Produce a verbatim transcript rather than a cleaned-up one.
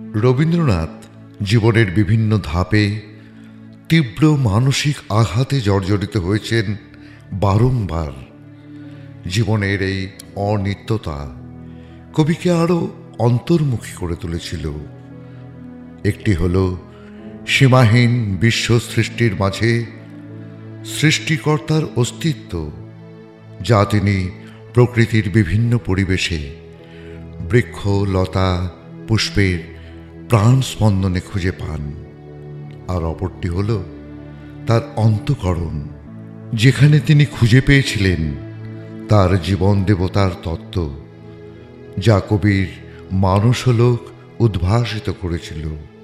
রবীন্দ্রনাথ জীবনের বিভিন্ন ধাপে তীব্র মানসিক আঘাতে জর্জরিত হয়েছেন বারংবার। জীবনের এই অনিত্যতা কবিকে আরও অন্তর্মুখী করে তুলেছিল। একটি হল সীমাহীন বিশ্ব সৃষ্টির মাঝে সৃষ্টিকর্তার অস্তিত্ব, যা তিনি প্রকৃতির বিভিন্ন পরিবেশে বৃক্ষ, লতা, পুষ্পের প্রাণ স্পন্দনে খুঁজে পান। আর অপরটি হল তার অন্তঃকরণ, যেখানে তিনি খুঁজে পেয়েছিলেন তার জীবন দেবতার তত্ত্ব, যা কবির মানসলোক উদ্ভাসিত করেছিল।